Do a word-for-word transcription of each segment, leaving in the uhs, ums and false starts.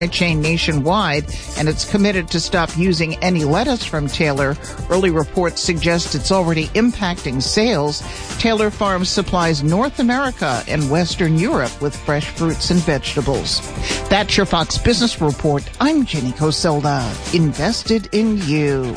chain nationwide, and it's committed to stop using any lettuce from Taylor. Early reports suggest it's already impacting sales. Taylor Farms supplies North America and Western Europe with fresh fruits and vegetables. That's your Fox Business Report. I'm Jenny Coselda. Invested in you.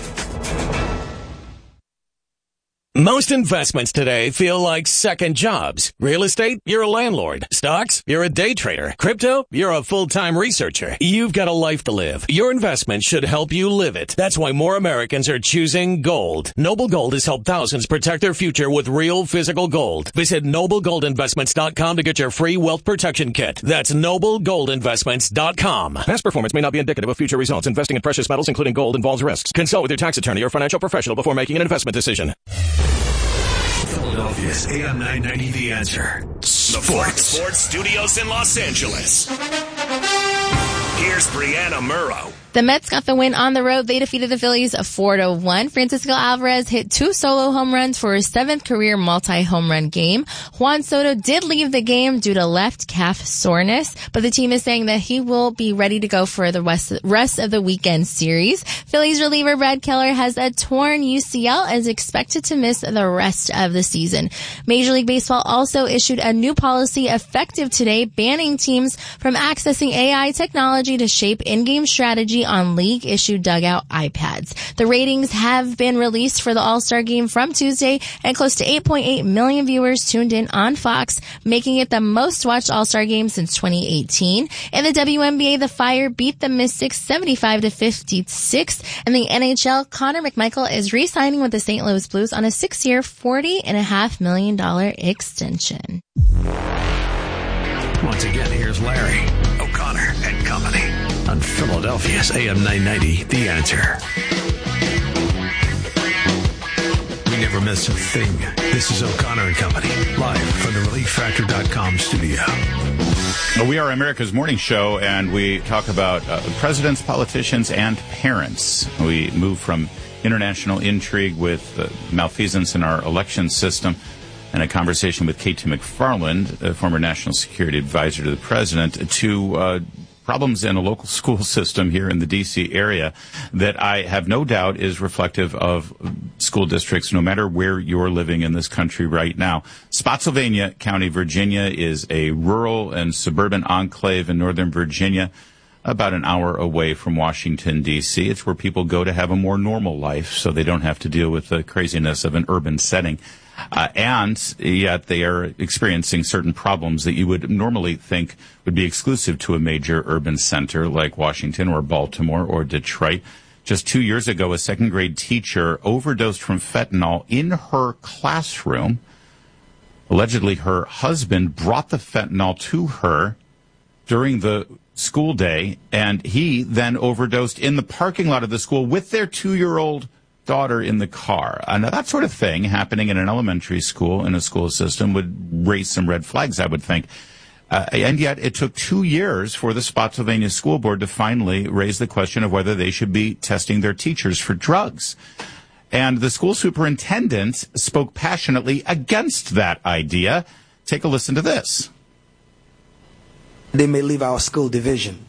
Most investments today feel like second jobs. Real estate, you're a landlord. Stocks, you're a day trader. Crypto, you're a full-time researcher. You've got a life to live. Your investment should help you live it. That's why more Americans are choosing gold. Noble Gold has helped thousands protect their future with real physical gold. Visit noble gold investments dot com to get your free wealth protection kit. That's noble gold investments dot com. Past performance may not be indicative of future results. Investing in precious metals, including gold, involves risks. Consult with your tax attorney or financial professional before making an investment decision. Philadelphia's A M nine ninety The Answer. Sports. The Fox Sports Studios in Los Angeles. Here's Brianna Murrow. The Mets got the win on the road. They defeated the Phillies four to one. Francisco Alvarez hit two solo home runs for his seventh career multi-home run game. Juan Soto did leave the game due to left calf soreness, but the team is saying that he will be ready to go for the rest of the weekend series. Phillies reliever Brad Keller has a torn U C L and is expected to miss the rest of the season. Major League Baseball also issued a new policy effective today, banning teams from accessing A I technology to shape in-game strategy on league-issued dugout iPads. The ratings have been released for the All-Star Game from Tuesday, and close to eight point eight million viewers tuned in on Fox, making it the most-watched All-Star Game since twenty eighteen. In the W N B A, the Fire beat the Mystics seventy-five to fifty-six. And the N H L, Connor McMichael is re-signing with the Saint Louis Blues on a six-year, forty point five million dollars extension. Once again, here's Larry O'Connor and Company on Philadelphia's A M nine ninety, The Answer. We never miss a thing. This is O'Connor and Company, live from the relief factor dot com studio. Well, we are America's morning show, and we talk about uh, presidents, politicians, and parents. We move from international intrigue with uh, malfeasance in our election system and a conversation with Katie McFarland, a former national security advisor to the president, to uh, problems in a local school system here in the D C area that I have no doubt is reflective of school districts no matter where you're living in this country right now. Spotsylvania County, Virginia is a rural and suburban enclave in northern Virginia, about an hour away from Washington, D C. It's where people go to have a more normal life so they don't have to deal with the craziness of an urban setting. Uh, and yet they are experiencing certain problems that you would normally think would be exclusive to a major urban center like Washington or Baltimore or Detroit. Just two years ago, a second grade teacher overdosed from fentanyl in her classroom. Allegedly, her husband brought the fentanyl to her during the school day, and he then overdosed in the parking lot of the school with their two-year-old daughter in the car. Uh, now, that sort of thing happening in an elementary school, in a school system, would raise some red flags, I would think. Uh, and yet it took two years for the Spotsylvania School Board to finally raise the question of whether they should be testing their teachers for drugs. And the school superintendent spoke passionately against that idea. Take a listen to this. They may leave our school division.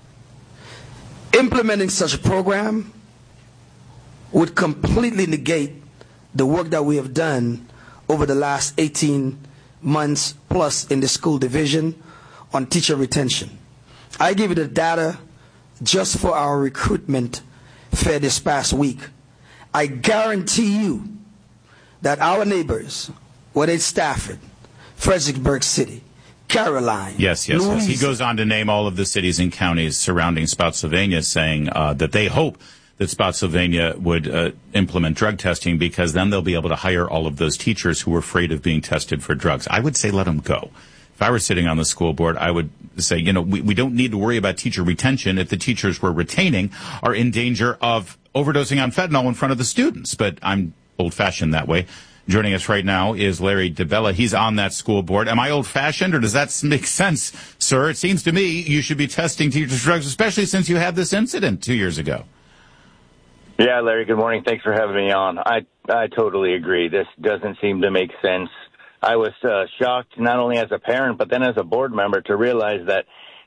Implementing such a program would completely negate the work that we have done over the last eighteen months plus in the school division on teacher retention. I give you the data just for our recruitment fair this past week. I guarantee you that our neighbors, whether it's Stafford, Fredericksburg City, Caroline. Yes, yes, Louisa. yes. He goes on to name all of the cities and counties surrounding Spotsylvania, saying uh, that they hope that Spotsylvania would uh, implement drug testing because then they'll be able to hire all of those teachers who are afraid of being tested for drugs. I would say let them go. If I were sitting on the school board, I would say, you know, we, we don't need to worry about teacher retention if the teachers we're retaining are in danger of overdosing on fentanyl in front of the students. But I'm old-fashioned that way. Joining us right now is Larry DeBella. He's on that school board. Am I old-fashioned, or does that make sense, sir? It seems to me you should be testing teachers for drugs, especially since you had this incident two years ago. Yeah, Larry, good morning. Thanks for having me on. I I totally agree. This doesn't seem to make sense. I was uh, shocked, not only as a parent, but then as a board member, to realize that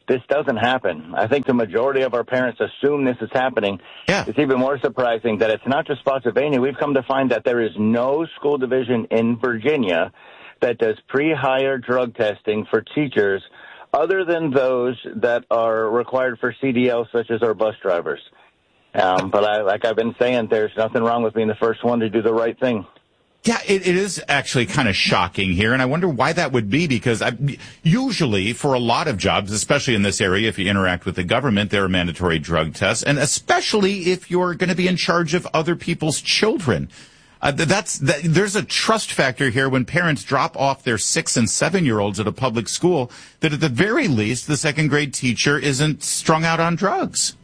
this doesn't happen. I think the majority of our parents assume this is happening. Yeah. It's even more surprising that it's not just Spotsylvania. We've come to find that there is no school division in Virginia that does pre-hire drug testing for teachers other than those that are required for C D L, such as our bus drivers. Um, but I, like I've been saying, there's nothing wrong with being the first one to do the right thing. Yeah, it, it is actually kind of shocking here, and I wonder why that would be, because I, usually for a lot of jobs, especially in this area, if you interact with the government, there are mandatory drug tests, and especially if you're going to be in charge of other people's children. Uh, that's that, there's a trust factor here when parents drop off their six and seven-year-olds at a public school, that at the very least the second-grade teacher isn't strung out on drugs.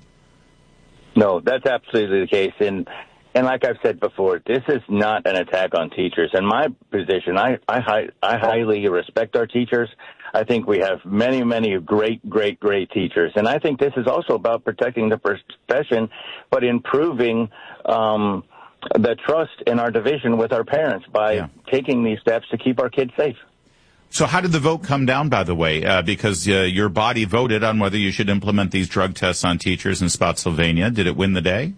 No, that's absolutely the case, and And like I've said before, this is not an attack on teachers. In my position, I, I, I highly respect our teachers. I think we have many, many great, great, great teachers. And I think this is also about protecting the profession, but improving um, the trust in our division with our parents by yeah. taking these steps to keep our kids safe. So how did the vote come down, by the way? Uh, because uh, your body voted on whether you should implement these drug tests on teachers in Spotsylvania. Did it win the day?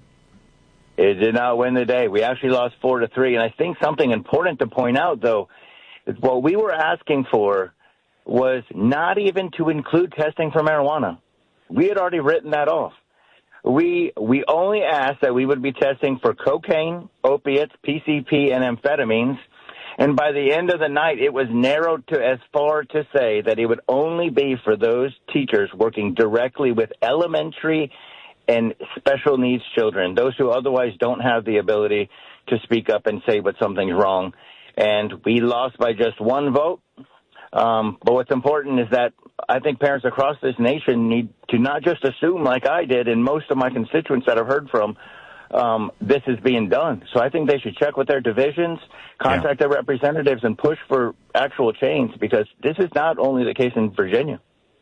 It did not win the day. We actually lost four to three. And I think something important to point out, though, is what we were asking for was not even to include testing for marijuana. We had already written that off. We we only asked that we would be testing for cocaine, opiates, P C P, and amphetamines. And by the end of the night, it was narrowed to as far to say that it would only be for those teachers working directly with elementary and special needs children, those who otherwise don't have the ability to speak up and say when something's wrong. And we lost by just one vote. Um, but what's important is that I think parents across this nation need to not just assume, like I did and most of my constituents that I've heard from, um, this is being done. So I think they should check with their divisions, contact yeah. their representatives, and push for actual change, because this is not only the case in Virginia.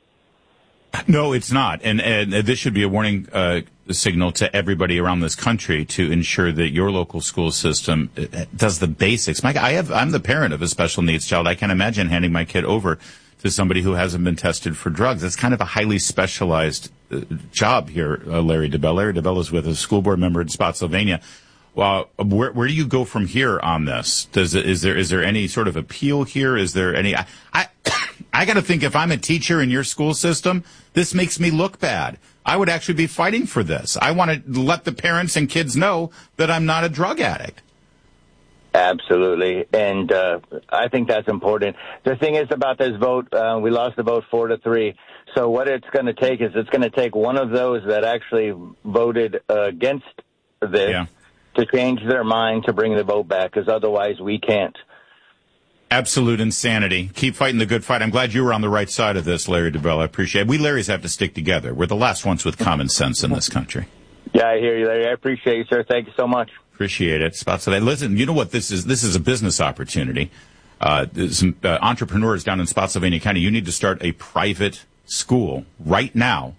No, it's not. And, and this should be a warning uh, signal to everybody around this country to ensure that your local school system does the basics. Mike, I have, I'm the parent of a special needs child. I can't imagine handing my kid over to somebody who hasn't been tested for drugs. It's kind of a highly specialized uh, job here, uh, Larry DeBell. Larry DeBell is with a school board member in Spotsylvania. Well, where, where do you go from here on this? Does it, is there is there any sort of appeal here? Is there any? I I, I got to think, if I'm a teacher in your school system, this makes me look bad. I would actually be fighting for this. I want to let the parents and kids know that I'm not a drug addict. Absolutely, and uh, I think that's important. The thing is about this vote, uh, we lost the vote four to three. So what it's going to take is it's going to take one of those that actually voted uh, against this. Yeah. to change their mind to bring the vote back, because otherwise we can't. Absolute insanity. Keep fighting the good fight. I'm glad you were on the right side of this, Larry DeBell. I appreciate it. We Larrys have to stick together. We're the last ones with common sense in this country. Yeah, I hear you, Larry. I appreciate you, sir. Thank you so much. Appreciate it. Spotsylvania. Listen, you know what this is? This is a business opportunity. Uh, some uh, entrepreneurs down in Spotsylvania County, you need to start a private school right now,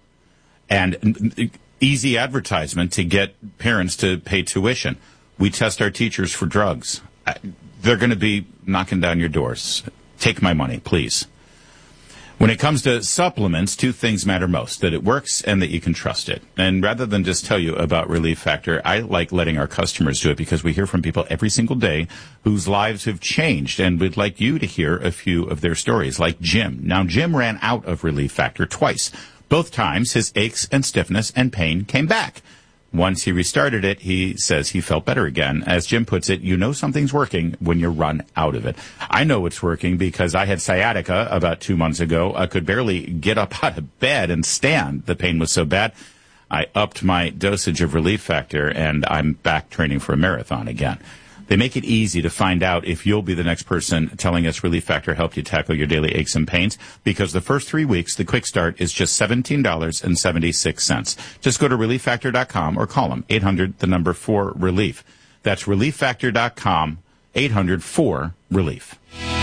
and easy advertisement to get parents to pay tuition. We test our teachers for drugs. They're going to be knocking down your doors. Take my money, please. When it comes to supplements, two things matter most: that it works and that you can trust it. And rather than just tell you about Relief Factor, I like letting our customers do it, because we hear from people every single day whose lives have changed, and we'd like you to hear a few of their stories, like Jim. Now, Jim ran out of Relief Factor twice. Both times, his aches and stiffness and pain came back. Once he restarted it, he says he felt better again. As Jim puts it, you know something's working when you run out of it. I know it's working because I had sciatica about two months ago. I could barely get up out of bed and stand. The pain was so bad. I upped my dosage of Relief Factor, and I'm back training for a marathon again. They make it easy to find out if you'll be the next person telling us Relief Factor helped you tackle your daily aches and pains, because the first three weeks, the quick start is just seventeen dollars and seventy-six cents. Just go to relief factor dot com or call them, eight hundred, the number four, relief. That's relief factor dot com, eight hundred, four, relief.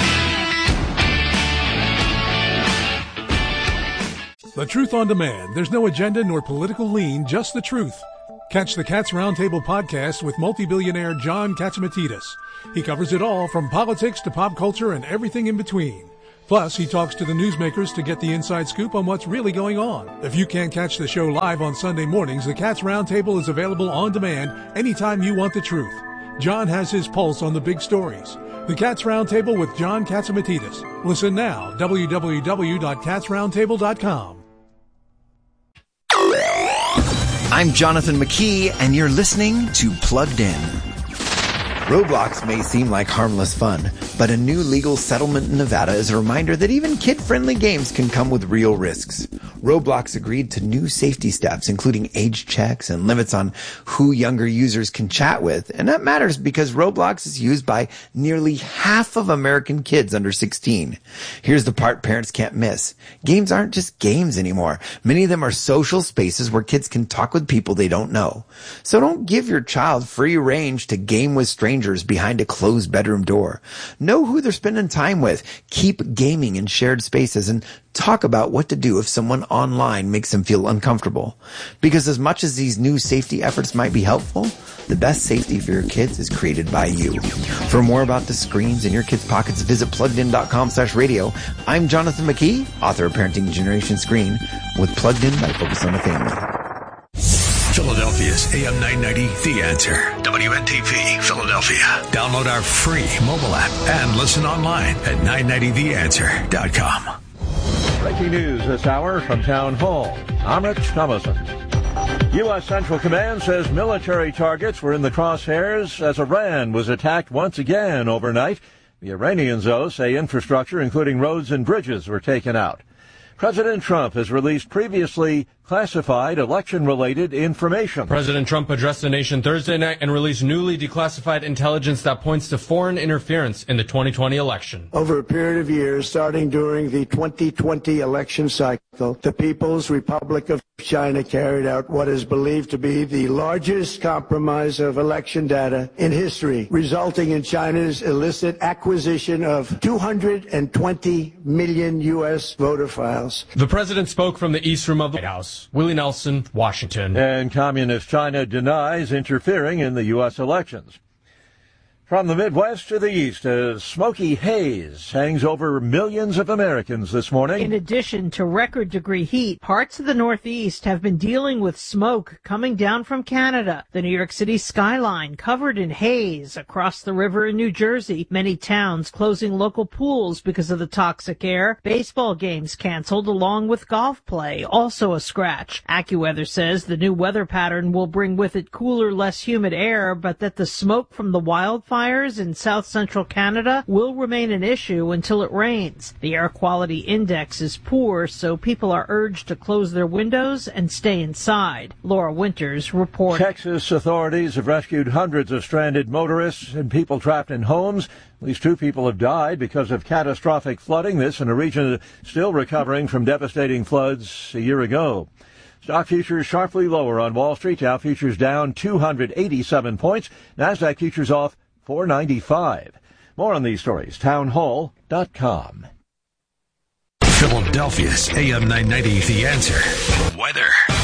The Truth on Demand. There's no agenda nor political lean, just the truth. Catch the Cats Roundtable podcast with multi-billionaire John Catsimatidis. He covers it all, from politics to pop culture and everything in between. Plus, he talks to the newsmakers to get the inside scoop on what's really going on. If you can't catch the show live on Sunday mornings, the Cats Roundtable is available on demand anytime you want the truth. John has his pulse on the big stories. The Cats Roundtable with John Katzimatidis. Listen now, w w w dot cats roundtable dot com. I'm Jonathan McKee, and you're listening to Plugged In. Roblox may seem like harmless fun, but a new legal settlement in Nevada is a reminder that even kid-friendly games can come with real risks. Roblox agreed to new safety steps, including age checks and limits on who younger users can chat with. And that matters because Roblox is used by nearly half of American kids under sixteen. Here's the part parents can't miss. Games aren't just games anymore. Many of them are social spaces where kids can talk with people they don't know. So don't give your child free range to game with strangers behind a closed bedroom door. Know who they're spending time with. Keep gaming in shared spaces and talk about what to do if someone online makes them feel uncomfortable. Because as much as these new safety efforts might be helpful, the best safety for your kids is created by you. For more about the screens in your kids' pockets, visit plugged in dot com slash radio. I'm Jonathan McKee, author of Parenting Generation Screen, with Plugged In by Focus on the Family. Philadelphia's A M nine ninety, The Answer. W N T P, Philadelphia. Download our free mobile app and listen online at nine ninety the answer dot com. Breaking news this hour from Town Hall. I'm Rich Thomason. U S. Central Command says military targets were in the crosshairs as Iran was attacked once again overnight. The Iranians, though, say infrastructure, including roads and bridges, were taken out. President Trump has released previously classified election-related information. President Trump addressed the nation Thursday night and released newly declassified intelligence that points to foreign interference in the twenty twenty election. Over a period of years, starting during the twenty twenty election cycle, the People's Republic of China carried out what is believed to be the largest compromise of election data in history, resulting in China's illicit acquisition of two hundred twenty million U S voter files. The president spoke from the East Room of the White House. Willie Nelson, Washington. And Communist China denies interfering in the U S elections. From the Midwest to the East, a smoky haze hangs over millions of Americans this morning. In addition to record-degree heat, parts of the Northeast have been dealing with smoke coming down from Canada. The New York City skyline covered in haze across the river in New Jersey. Many towns closing local pools because of the toxic air. Baseball games canceled along with golf play, also a scratch. AccuWeather says the new weather pattern will bring with it cooler, less humid air, but that the smoke from the wildfire Fires in south central Canada will remain an issue until it rains. The air quality index is poor, so people are urged to close their windows and stay inside. Laura Winters reports. Texas authorities have rescued hundreds of stranded motorists and people trapped in homes. At least two people have died because of catastrophic flooding. This in a region still recovering from devastating floods a year ago. Stock futures sharply lower on Wall Street. Dow futures down two hundred eighty-seven points. NASDAQ futures off four ninety-five. More on these stories, town hall dot com. Philadelphia's A M nine ninety, The Answer. Weather.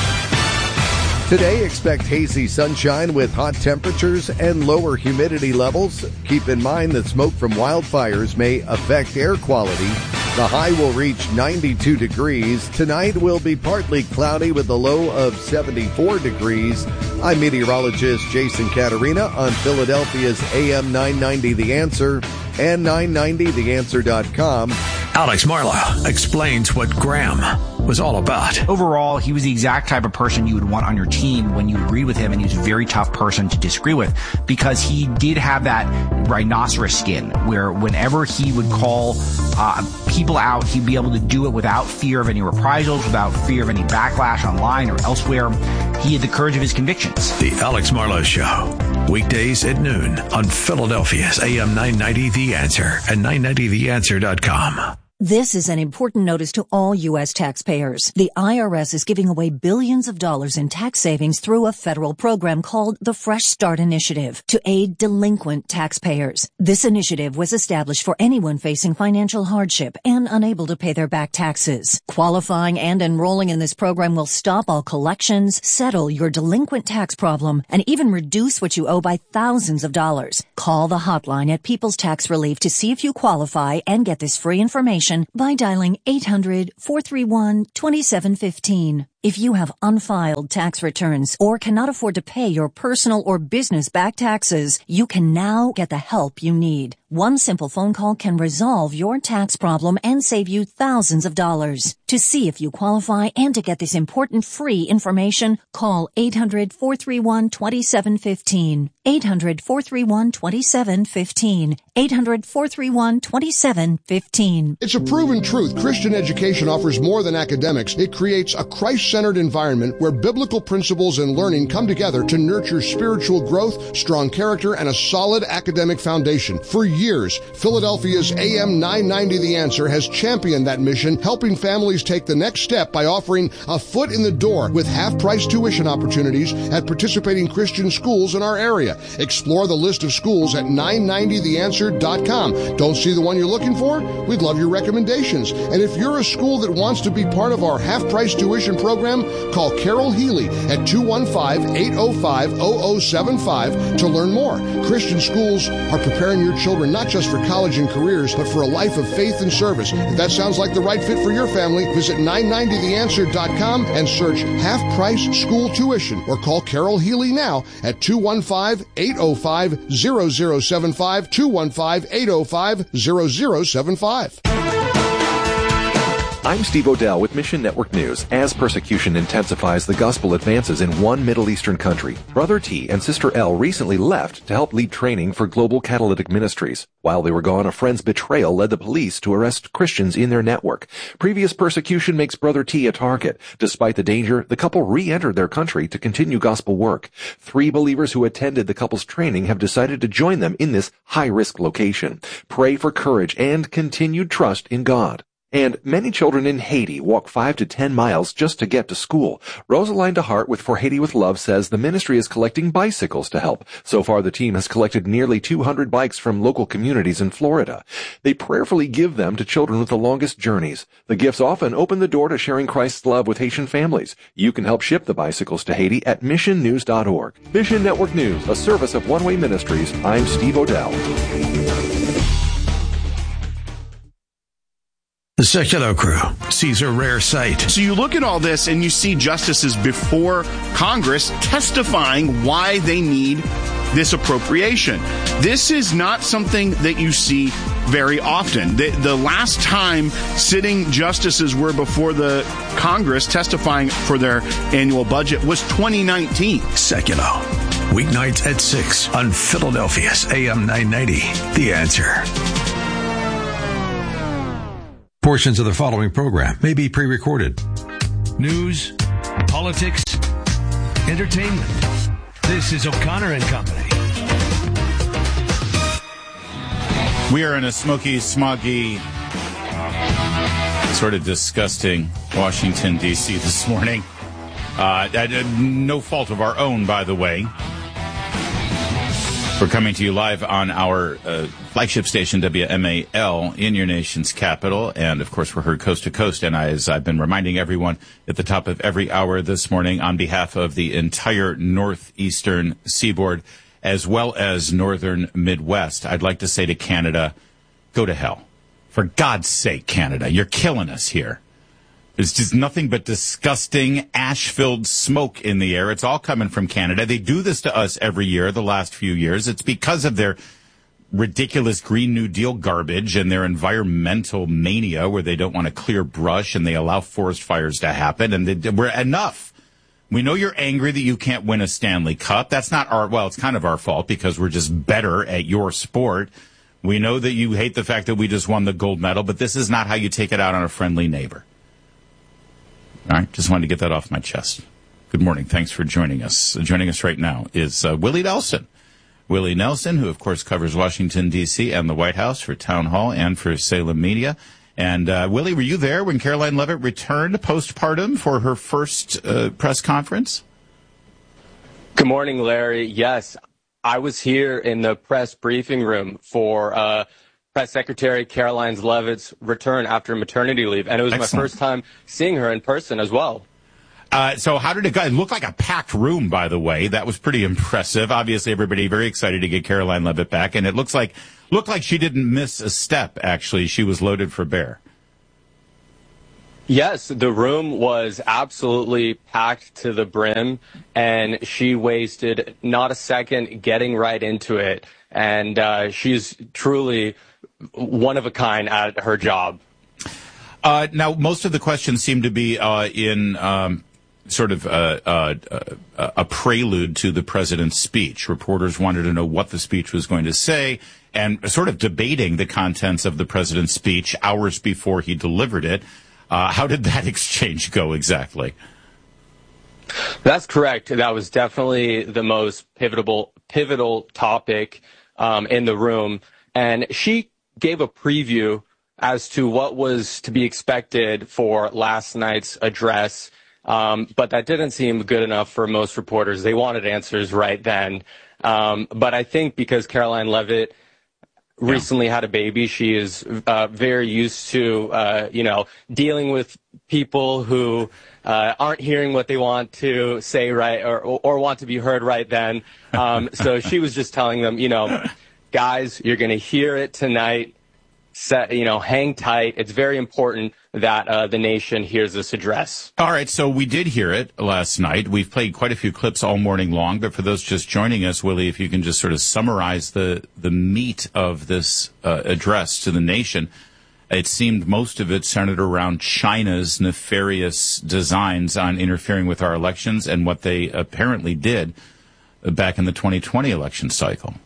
Today, expect hazy sunshine with hot temperatures and lower humidity levels. Keep in mind that smoke from wildfires may affect air quality. The high will reach ninety-two degrees. Tonight will be partly cloudy with a low of seventy-four degrees. I'm meteorologist Jason Caterina on Philadelphia's A M nine ninety The Answer and nine ninety the answer dot com. Alex Marlowe explains what Graham was all about. Overall, he was the exact type of person you would want on your team when you agreed with him, and he was a very tough person to disagree with because he did have that rhinoceros skin where whenever he would call uh, people out, he'd be able to do it without fear of any reprisals, without fear of any backlash online or elsewhere. He had the courage of his convictions. The Alex Marlowe Show, weekdays at noon on Philadelphia's A M nine ninety The Answer and nine ninety the answer dot com. This is an important notice to all U S taxpayers. The I R S is giving away billions of dollars in tax savings through a federal program called the Fresh Start Initiative to aid delinquent taxpayers. This initiative was established for anyone facing financial hardship and unable to pay their back taxes. Qualifying and enrolling in this program will stop all collections, settle your delinquent tax problem, and even reduce what you owe by thousands of dollars. Call the hotline at People's Tax Relief to see if you qualify and get this free information information by dialing eight hundred, four three one, two seven one five. If you have unfiled tax returns or cannot afford to pay your personal or business back taxes, you can now get the help you need. One simple phone call can resolve your tax problem and save you thousands of dollars. To see if you qualify and to get this important free information, call eight hundred, four three one, two seven one five. eight hundred, four three one, two seven one five. eight hundred, four three one, two seven one five. It's a proven truth. Christian education offers more than academics. It creates a Christ-centered environment where biblical principles and learning come together to nurture spiritual growth, strong character, and a solid academic foundation. For years, Philadelphia's A M nine ninety The Answer has championed that mission, helping families take the next step by offering a foot in the door with half-price tuition opportunities at participating Christian schools in our area. Explore the list of schools at nine ninety the answer dot com. Don't see the one you're looking for? We'd love your recommendations. And if you're a school that wants to be part of our half-price tuition program, call Carol Healy at two one five, eight oh five, oh oh seven five to learn more. Christian schools are preparing your children not just for college and careers, but for a life of faith and service. If that sounds like the right fit for your family, visit nine ninety the answer dot com and search half-price school tuition, or call Carol Healy now at two one five, eight oh five, oh oh seven five, two one five, eight oh five, oh oh seven five. I'm Steve Odell with Mission Network News. As persecution intensifies, the gospel advances in one Middle Eastern country. Brother T and Sister L recently left to help lead training for Global Catalytic Ministries. While they were gone, a friend's betrayal led the police to arrest Christians in their network. Previous persecution makes Brother T a target. Despite the danger, the couple re-entered their country to continue gospel work. Three believers who attended the couple's training have decided to join them in this high-risk location. Pray for courage and continued trust in God. And many children in Haiti walk five to ten miles just to get to school. Rosaline DeHart with For Haiti with Love says the ministry is collecting bicycles to help. So far, the team has collected nearly two hundred bikes from local communities in Florida. They prayerfully give them to children with the longest journeys. The gifts often open the door to sharing Christ's love with Haitian families. You can help ship the bicycles to Haiti at mission news dot org. Mission Network News, a service of One Way Ministries. I'm Steve Odell. The Secular Crew sees a rare sight. So you look at all this and you see justices before Congress testifying why they need this appropriation. This is not something that you see very often. The, the last time sitting justices were before the Congress testifying for their annual budget was twenty nineteen. Secular. Weeknights at six on Philadelphia's A M nine ninety. The Answer. Portions of the following program may be pre-recorded. News, politics, entertainment. This is O'Connor and Company. We are in a smoky, smoggy, sort of disgusting Washington, D C this morning. Uh, no fault of our own, by the way. We're coming to you live on our uh, flagship station, W M A L, in your nation's capital. And, of course, we're heard coast to coast. And I, as I've been reminding everyone at the top of every hour this morning, on behalf of the entire northeastern seaboard, as well as northern Midwest, I'd like to say to Canada, go to hell. For God's sake, Canada, you're killing us here. There's just nothing but disgusting, ash-filled smoke in the air. It's all coming from Canada. They do this to us every year, the last few years. It's because of their ridiculous Green New Deal garbage and their environmental mania where they don't want to clear brush and they allow forest fires to happen. And they, we're enough. We know you're angry that you can't win a Stanley Cup. That's not our, well, it's kind of our fault because we're just better at your sport. We know that you hate the fact that we just won the gold medal, but this is not how you take it out on a friendly neighbor. All right, just wanted to get that off my chest. Good morning. Thanks for joining us. Joining us right now is uh, Willie Nelson. Willie Nelson, who, of course, covers Washington, D C and the White House for Town Hall and for Salem Media. And, uh, Willie, were you there when Caroline Leavitt returned postpartum for her first uh, press conference? Good morning, Larry. Yes, I was here in the press briefing room for uh Press Secretary Caroline Leavitt's return after maternity leave, and it was Excellent. my first time seeing her in person as well. Uh, so how did it go? It looked like a packed room, by the way. That was pretty impressive. Obviously, everybody very excited to get Caroline Leavitt back, and it looks like looked like she didn't miss a step, actually. She was loaded for bear. Yes, the room was absolutely packed to the brim, and she wasted not a second getting right into it. And uh, she's truly one of a kind at her job. Uh, now, most of the questions seem to be uh, in um, sort of uh, uh, uh, a prelude to the president's speech. Reporters wanted to know what the speech was going to say, and sort of debating the contents of the president's speech hours before he delivered it. Uh, how did that exchange go exactly? That's correct. That was definitely the most pivotal pivotal topic um, in the room. And she gave a preview as to what was to be expected for last night's address. Um, but that didn't seem good enough for most reporters. They wanted answers right then. Um, but I think because Karoline Leavitt recently had a baby, she is uh, very used to, uh, you know, dealing with people who uh, aren't hearing what they want to say right or, or want to be heard right then. Um, so she was just telling them, you know, guys, you're going to hear it tonight. Set, you know, hang tight. It's very important that uh, the nation hears this address. All right, so we did hear it last night. We've played quite a few clips all morning long, but for those just joining us, Willie, if you can just sort of summarize the, the meat of this uh, address to the nation. It seemed most of it centered around China's nefarious designs on interfering with our elections and what they apparently did back in the twenty twenty election cycle.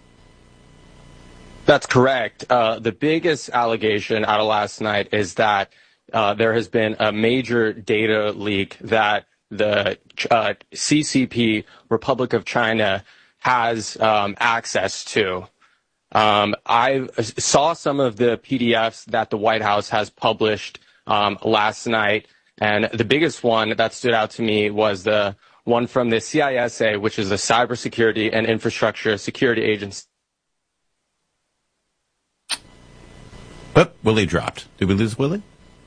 That's correct. Uh, the biggest allegation out of last night is that uh, there has been a major data leak that the uh, C C P, Republic of China, has um, access to. Um, I saw some of the P D Fs that the White House has published um, last night, and the biggest one that stood out to me was the one from the C I S A, which is the Cybersecurity and Infrastructure Security Agency. Oh, Willie dropped. Did we lose Willie?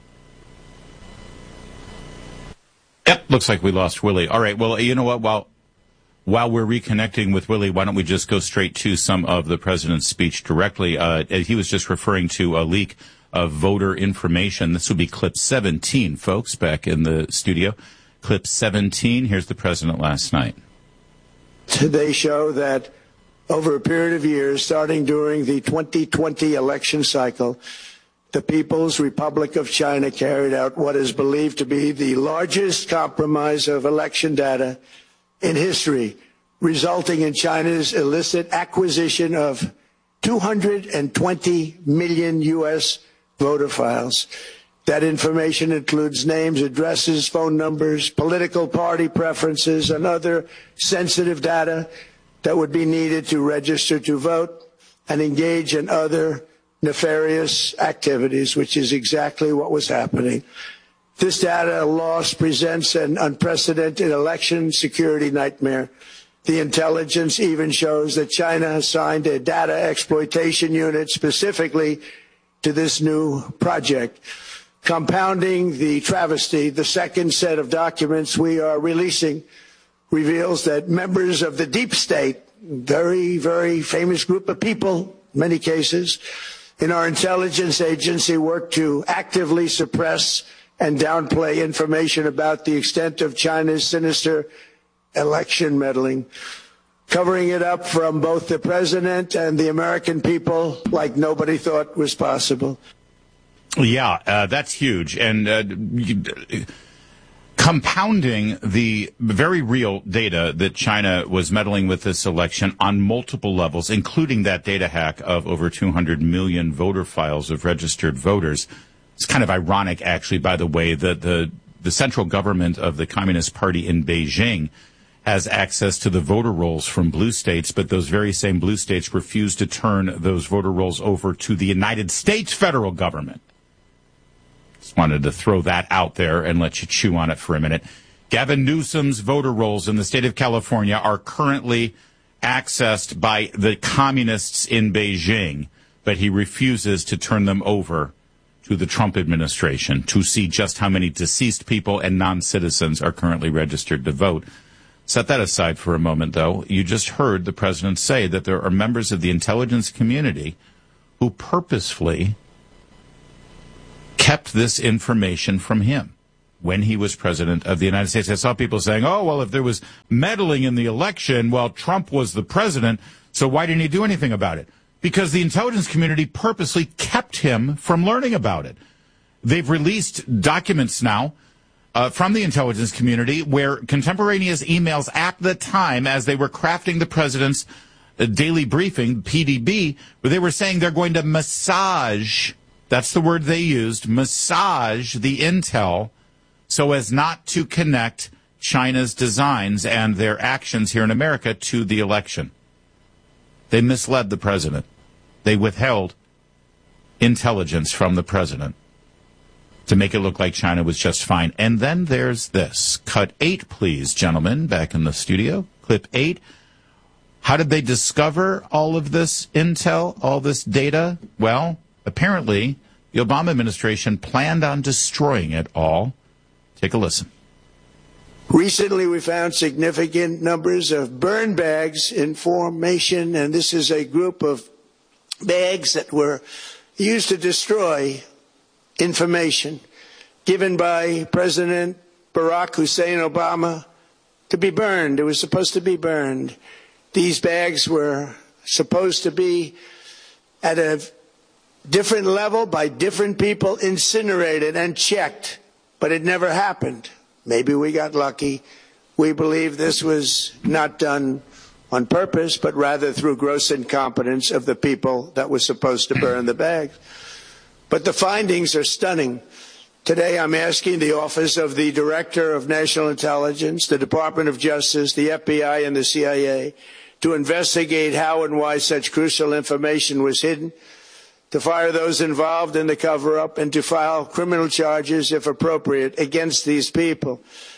Yep, looks like we lost Willie. All right, well, you know what? While while we're reconnecting with Willie, why don't we just go straight to some of the president's speech directly? Uh, he was just referring to a leak of voter information. This would be clip seventeen, folks, back in the studio. Clip seventeen, here's the president last night. They show that over a period of years, starting during the twenty twenty election cycle, the People's Republic of China carried out what is believed to be the largest compromise of election data in history, resulting in China's illicit acquisition of two hundred twenty million U S voter files. That information includes names, addresses, phone numbers, political party preferences, and other sensitive data that would be needed to register to vote and engage in other nefarious activities, which is exactly what was happening. This data loss presents an unprecedented election security nightmare. The intelligence even shows that China has signed a data exploitation unit specifically to this new project. Compounding the travesty, the second set of documents we are releasing reveals that members of the deep state, very, very famous group of people, in many cases, in our intelligence agency work to actively suppress and downplay information about the extent of China's sinister election meddling, covering it up from both the president and the American people like nobody thought was possible. Yeah, uh, that's huge. And uh, you, compounding the very real data that China was meddling with this election on multiple levels, including that data hack of over two hundred million voter files of registered voters. It's kind of ironic, actually, by the way, that the, the central government of the Communist Party in Beijing has access to the voter rolls from blue states, but those very same blue states refuse to turn those voter rolls over to the United States federal government. Just wanted to throw that out there and let you chew on it for a minute. Gavin Newsom's voter rolls in the state of California are currently accessed by the communists in Beijing, but he refuses to turn them over to the Trump administration to see just how many deceased people and non-citizens are currently registered to vote. Set that aside for a moment, though. You just heard the president say that there are members of the intelligence community who purposefully kept this information from him. when he was president of the United States. I saw people saying, oh, well, if there was meddling in the election, well, Trump was the president, so why didn't he do anything about it? Because the intelligence community purposely kept him from learning about it. They've released documents now uh, from the intelligence community where contemporaneous emails at the time, as they were crafting the president's uh, daily briefing, P D B, where they were saying they're going to massage, that's the word they used, massage the intel so as not to connect China's designs and their actions here in America to the election. They misled the president. They withheld intelligence from the president to make it look like China was just fine. And then there's this. Cut eight, please, gentlemen, back in the studio. Clip eight. How did they discover all of this intel, all this data? Well, apparently, the Obama administration planned on destroying it all. Take a listen. Recently, we found significant numbers of burn bags in formation, and this is a group of bags that were used to destroy information given by President Barack Hussein Obama to be burned. It was supposed to be burned. These bags were supposed to be at a different level by different people, incinerated and checked, but it never happened. Maybe we got lucky. We believe this was not done on purpose, but rather through gross incompetence of the people that were supposed to burn the bags. But the findings are stunning. Today I'm asking the Office of the Director of National Intelligence, the Department of Justice, the F B I, and the C I A to investigate how and why such crucial information was hidden, to fire those involved in the cover-up, and to file criminal charges, if appropriate, against these people.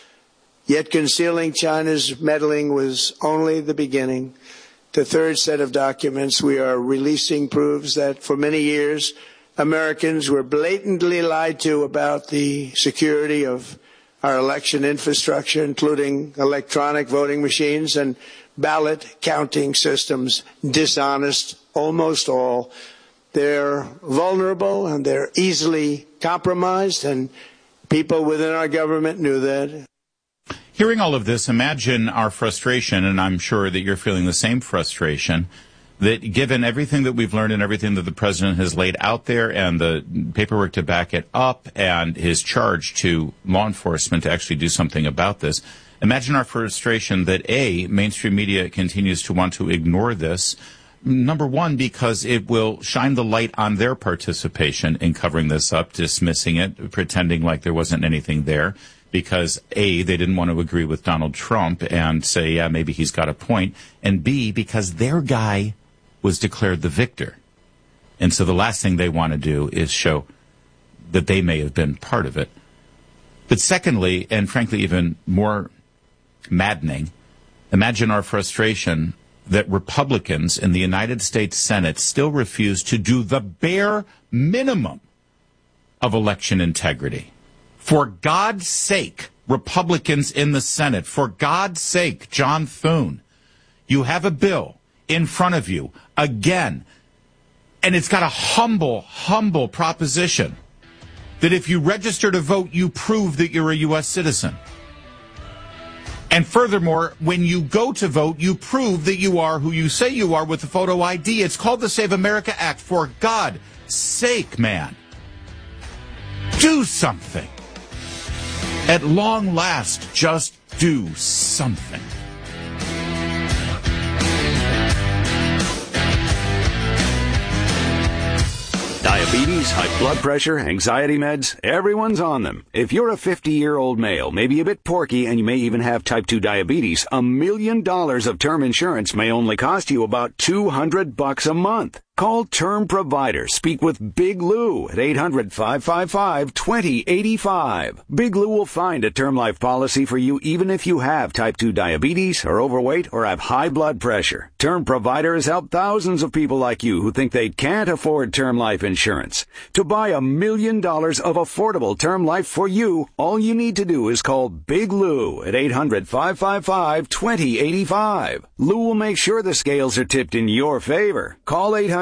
Yet concealing China's meddling was only the beginning. The third set of documents we are releasing proves that for many years, Americans were blatantly lied to about the security of our election infrastructure, including electronic voting machines and ballot counting systems. Dishonest, almost all. They're vulnerable and they're easily compromised, and people within our government knew that. Hearing all of this, imagine our frustration, and I'm sure that you're feeling the same frustration, that given everything that we've learned and everything that the president has laid out there and the paperwork to back it up and his charge to law enforcement to actually do something about this, imagine our frustration that, A, mainstream media continues to want to ignore this. Number one, because it will shine the light on their participation in covering this up, dismissing it, pretending like there wasn't anything there. Because, A, they didn't want to agree with Donald Trump and say, yeah, maybe he's got a point. And B, because their guy was declared the victor. And so the last thing they want to do is show that they may have been part of it. But secondly, and frankly even more maddening, imagine our frustration that Republicans in the United States Senate still refuse to do the bare minimum of election integrity. For God's sake, Republicans in the Senate, for God's sake, John Thune, you have a bill in front of you again, and it's got a humble, humble proposition that if you register to vote, you prove that you're a U S citizen. And furthermore, when you go to vote, you prove that you are who you say you are with the photo I D. It's called the Save America Act. For God's sake, man, do something. At long last, just do something. Diabetes, high blood pressure, anxiety meds, everyone's on them. If you're a fifty-year-old male, maybe a bit porky, and you may even have type two diabetes, a million dollars of term insurance may only cost you about two hundred bucks a month. Call Term Provider. Speak with Big Lou at eight hundred, five five five, two zero eight five. Big Lou will find a term life policy for you even if you have type two diabetes, are overweight, or have high blood pressure. Term Provider has helped thousands of people like you who think they can't afford term life insurance. To buy a million dollars of affordable term life for you, all you need to do is call Big Lou at eight hundred, five five five, two zero eight five. Lou will make sure the scales are tipped in your favor. Call eight hundred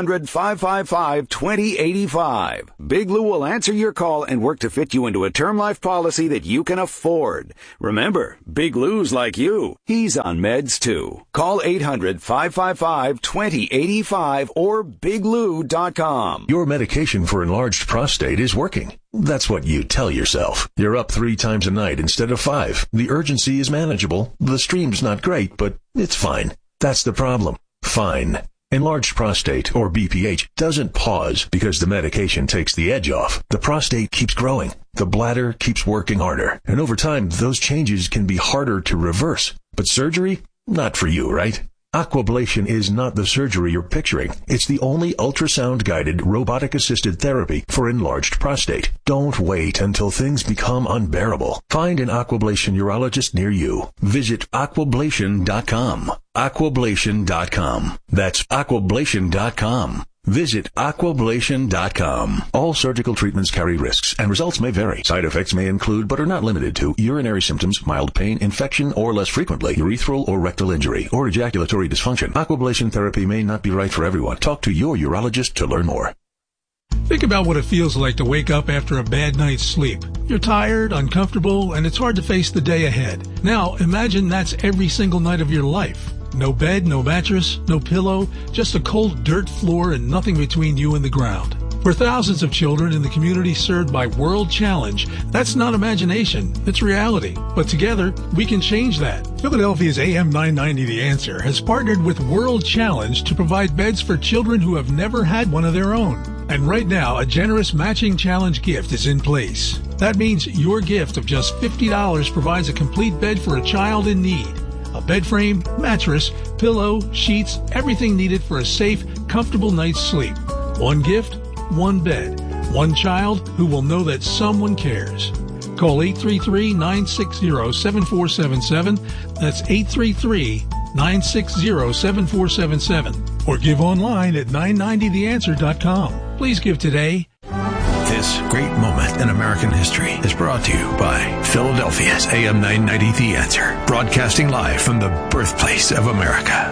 hundred, five five five, two zero eight five. Big Lou will answer your call and work to fit you into a term life policy that you can afford. Remember, Big Lou's like you. He's on meds too. Call eight hundred, five five five, two zero eight five or big lou dot com. Your medication for enlarged prostate is working. That's what you tell yourself. You're up three times a night instead of five. The urgency is manageable. The stream's not great, but it's fine. That's the problem. Fine. Enlarged prostate, or B P H, doesn't pause because the medication takes the edge off. The prostate keeps growing. The bladder keeps working harder. And over time, those changes can be harder to reverse. But surgery? Not for you, right? Aquablation is not the surgery you're picturing. It's the only ultrasound-guided, robotic-assisted therapy for enlarged prostate. Don't wait until things become unbearable. Find an Aquablation urologist near you. Visit aquablation dot com. aquablation dot com. That's aquablation dot com. Visit aquablation dot com. All surgical treatments carry risks, and results may vary. Side effects may include, but are not limited to, urinary symptoms, mild pain, infection, or less frequently, urethral or rectal injury, or ejaculatory dysfunction. Aquablation therapy may not be right for everyone. Talk to your urologist to learn more. Think about what it feels like to wake up after a bad night's sleep. You're tired, uncomfortable, and it's hard to face the day ahead. Now, imagine that's every single night of your life. No bed, no mattress, no pillow, just a cold dirt floor and nothing between you and the ground. For thousands of children in the community served by World Challenge, that's not imagination, it's reality. But together, we can change that. Philadelphia's A M nine ninety The Answer has partnered with World Challenge to provide beds for children who have never had one of their own. And right now, a generous matching challenge gift is in place. That means your gift of just fifty dollars provides a complete bed for a child in need. A bed frame, mattress, pillow, sheets, everything needed for a safe, comfortable night's sleep. One gift, one bed. One child who will know that someone cares. Call eight three three, nine six zero, seven four seven seven. That's eight three three, nine six zero, seven four seven seven. Or give online at nine ninety the answer dot com. Please give today. This great moment in American history is brought to you by Philadelphia's A M nine ninety The Answer, broadcasting live from the birthplace of America.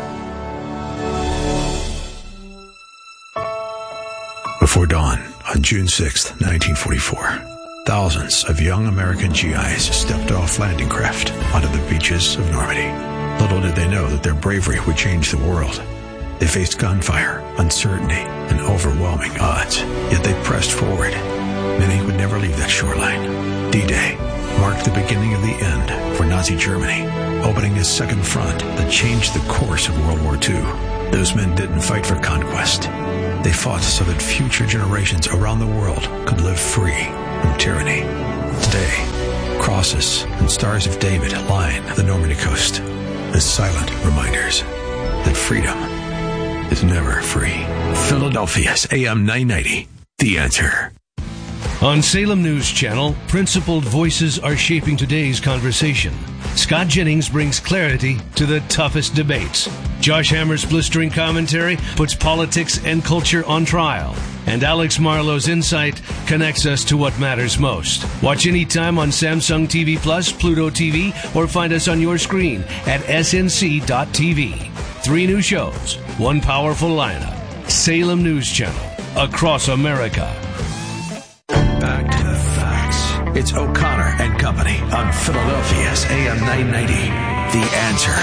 Before dawn on June sixth, nineteen forty-four, thousands of young American G Is stepped off landing craft onto the beaches of Normandy. Little did they know that their bravery would change the world. They faced gunfire, uncertainty, and overwhelming odds, yet they pressed forward. Many would never leave that shoreline. D-Day marked the beginning of the end for Nazi Germany, opening a second front that changed the course of World War Two. Those men didn't fight for conquest. They fought so that future generations around the world could live free from tyranny. Today, crosses and stars of David line the Normandy coast as silent reminders that freedom is never free. Philadelphia's A M nine ninety, The Answer. On Salem News Channel, principled voices are shaping today's conversation. Scott Jennings brings clarity to the toughest debates. Josh Hammer's blistering commentary puts politics and culture on trial. And Alex Marlowe's insight connects us to what matters most. Watch anytime on Samsung T V Plus, Pluto T V, or find us on your screen at S N C dot T V. Three new shows, one powerful lineup. Salem News Channel, across America. Back to the facts. It's O'Connor and Company on Philadelphia's A M nine ninety, The Answer.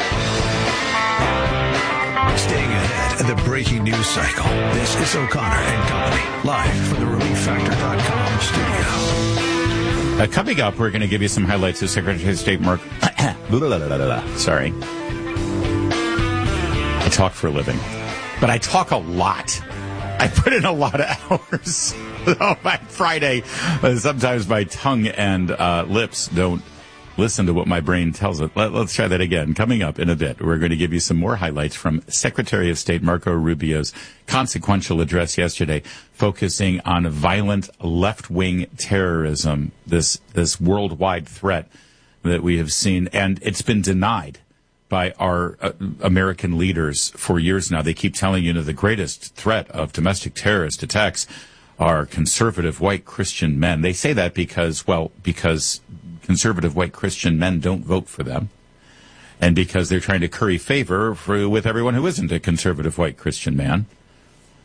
Staying ahead of the breaking news cycle, this is O'Connor and Company, live from the relief factor dot com studio. Uh, coming up, we're going to give you some highlights of Secretary of State Mark. Sorry. I talk for a living, but I talk a lot. I put in a lot of hours. Oh, by Friday, uh, sometimes my tongue and uh, lips don't listen to what my brain tells it. Let, let's try that again. Coming up in a bit, we're going to give you some more highlights from Secretary of State Marco Rubio's consequential address yesterday, focusing on violent left-wing terrorism, this this worldwide threat that we have seen, and it's been denied by our uh, American leaders for years now. They keep telling you that the greatest threat of domestic terrorist attacks are conservative white Christian men. They say that because, well, because conservative white Christian men don't vote for them, and because they're trying to curry favor for, with everyone who isn't a conservative white Christian man.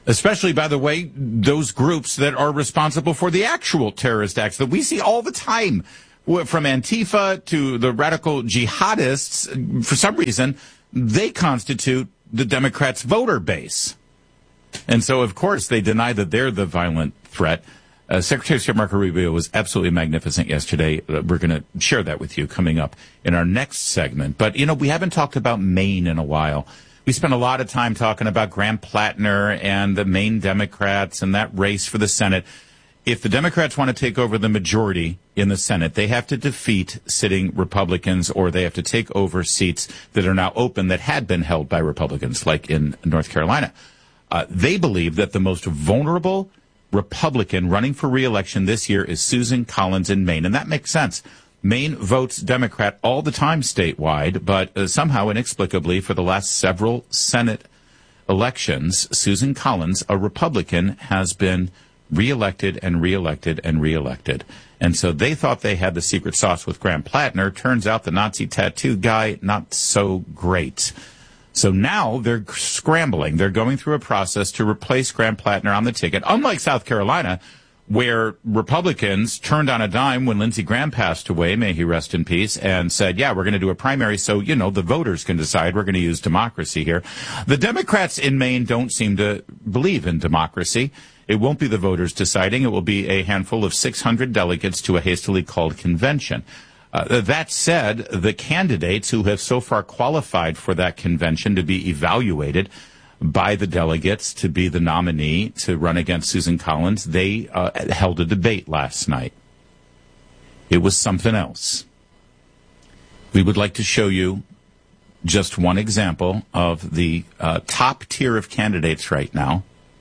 Especially, by the way, those groups that are responsible for the actual terrorist acts that we see all the time, from Antifa to the radical jihadists. For some reason, they constitute the Democrats' voter base. And so, of course, they deny that they're the violent threat. Uh, Secretary of State Marco Rubio was absolutely magnificent yesterday. Uh, we're going to share that with you coming up in our next segment. But, you know, we haven't talked about Maine in a while. We spent a lot of time talking about Graham Plattner and the Maine Democrats and that race for the Senate. If the Democrats want to take over the majority in the Senate, they have to defeat sitting Republicans, or they have to take over seats that are now open that had been held by Republicans, like in North Carolina. Uh, they believe that the most vulnerable Republican running for re-election this year is Susan Collins in Maine, and that makes sense. Maine votes Democrat all the time statewide, but uh, somehow, inexplicably, for the last several Senate elections, Susan Collins, a Republican, has been reelected and reelected and reelected. And so they thought they had the secret sauce with Graham Plattner. Turns out the Nazi tattoo guy, not so great. So now they're scrambling. They're going through a process to replace Graham Plattner on the ticket, unlike South Carolina, where Republicans turned on a dime when Lindsey Graham passed away, may he rest in peace, and said, yeah, we're going to do a primary so, you know, the voters can decide. We're going to use democracy here. The Democrats in Maine don't seem to believe in democracy. It won't be the voters deciding. It will be a handful of six hundred delegates to a hastily called convention. Uh, that said, the candidates who have so far qualified for that convention to be evaluated by the delegates to be the nominee to run against Susan Collins, they uh, held a debate last night. It was something else. We would like to show you just one example of the uh, top tier of candidates right now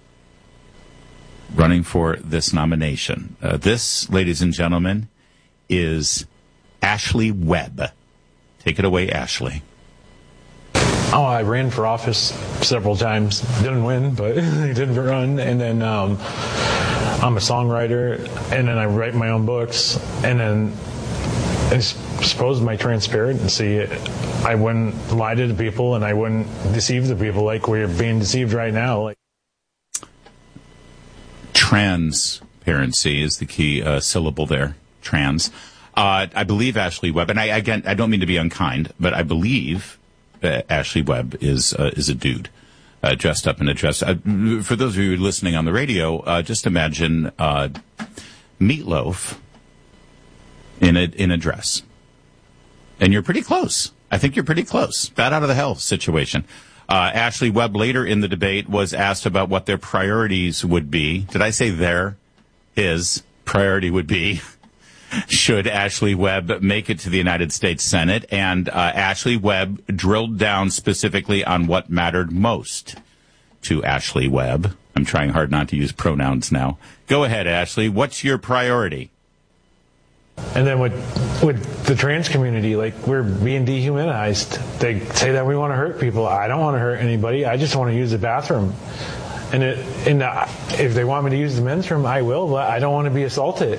running for this nomination. Uh, this, ladies and gentlemen, is Ashley Webb. Take it away, Ashley. Oh, I ran for office several times. Didn't win, but I did run. And then um, I'm a songwriter, and then I write my own books. And then I suppose my transparency, I wouldn't lie to the people, and I wouldn't deceive the people like we're being deceived right now. Like transparency is the key uh, syllable there. Trans. Uh, I believe Ashley Webb, and I again, I don't mean to be unkind, but I believe Uh, Ashley Webb is uh, is a dude uh, dressed up in a dress. Uh, for those of you listening on the radio, uh, just imagine uh, Meatloaf in a in a dress, and you're pretty close. I think you're pretty close. Bat out of the hell situation. Uh, Ashley Webb later in the debate was asked about what their priorities would be. Did I say their? His priority would be. Should Ashley Webb make it to the United States Senate? And uh, Ashley Webb drilled down specifically on what mattered most to Ashley Webb. I'm trying hard not to use pronouns now. Go ahead, Ashley. What's your priority? And then with with the trans community, like, we're being dehumanized. They say that we want to hurt people. I don't want to hurt anybody. I just want to use the bathroom. And it, and uh, if they want me to use the men's room, I will, but I don't want to be assaulted.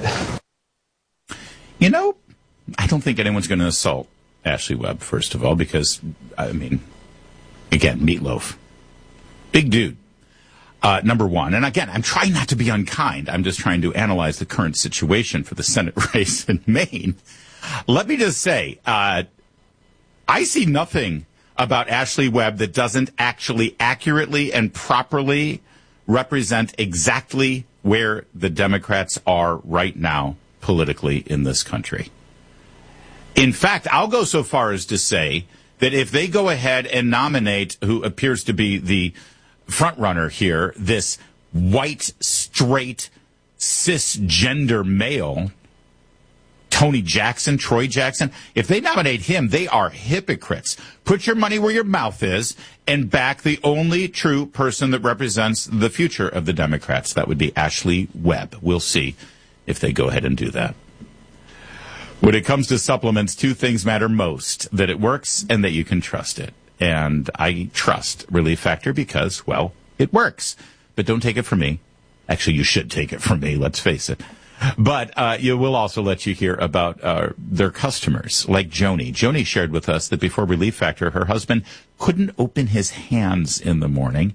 You know, I don't think anyone's going to assault Ashley Webb, first of all, because, I mean, again, Meatloaf. Big dude. Uh, number one. And again, I'm trying not to be unkind. I'm just trying to analyze the current situation for the Senate race in Maine. Let me just say, uh, I see nothing about Ashley Webb that doesn't actually accurately and properly represent exactly where the Democrats are right now politically in this country. In fact, I'll go so far as to say that if they go ahead and nominate who appears to be the front runner here, this white, straight, cisgender male, Tony Jackson, Troy Jackson, if they nominate him, they are hypocrites. Put your money where your mouth is and back the only true person that represents the future of the Democrats. That would be Ashley Webb. We'll see if they go ahead and do that. When it comes to supplements, two things matter most: that it works and that you can trust it. And I trust Relief Factor because, well, it works. But don't take it from me. Actually, you should take it from me, let's face it. But uh, you will also let you hear about uh, their customers, like Joni. Joni shared with us that before Relief Factor, her husband couldn't open his hands in the morning.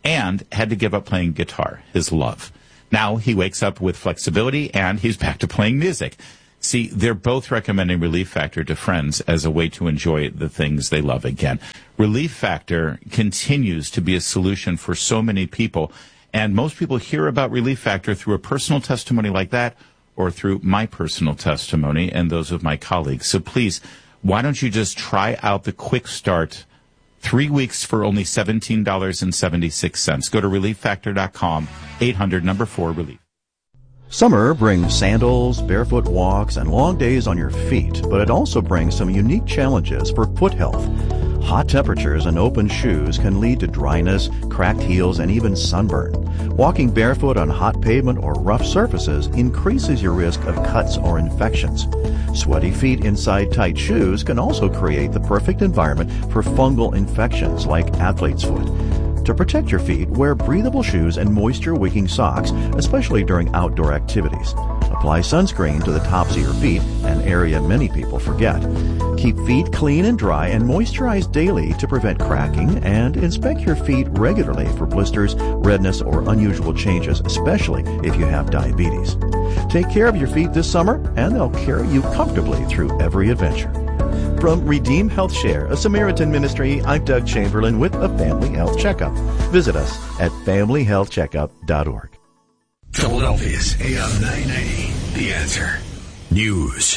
and had to give up playing guitar, his love. Now he wakes up with flexibility, and he's back to playing music. See, they're both recommending Relief Factor to friends as a way to enjoy the things they love again. Relief Factor continues to be a solution for so many people, and most people hear about Relief Factor through a personal testimony like that or through my personal testimony and those of my colleagues. So please, why don't you just try out the Quick Start, three weeks for only seventeen dollars and seventy-six cents. Go to relief factor dot com, eight hundred, number four, relief. Summer brings sandals, barefoot walks, and long days on your feet, but it also brings some unique challenges for foot health. Hot temperatures and open shoes can lead to dryness, cracked heels, and even sunburn. Walking barefoot on hot pavement or rough surfaces increases your risk of cuts or infections. Sweaty feet inside tight shoes can also create the perfect environment for fungal infections like athlete's foot. To protect your feet, wear breathable shoes and moisture-wicking socks, especially during outdoor activities. Apply sunscreen to the tops of your feet, an area many people forget. Keep feet clean and dry and moisturize daily to prevent cracking, and inspect your feet regularly for blisters, redness, or unusual changes, especially if you have diabetes. Take care of your feet this summer, and they'll carry you comfortably through every adventure. From Redeem Health Share, a Samaritan ministry, I'm Doug Chamberlain with a Family Health Checkup. Visit us at family health checkup dot org. Philadelphia's A M nine ninety, The Answer. News.